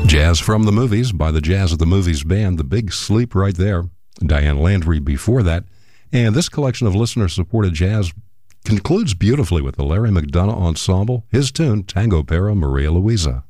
Jazz from the Movies by the Jazz at the Movies Band, The Big Sleep right there. Diane Landry before that. And this collection of listener-supported jazz concludes beautifully with the Larry McDonough Ensemble, his tune, Tango Para Maria Luisa.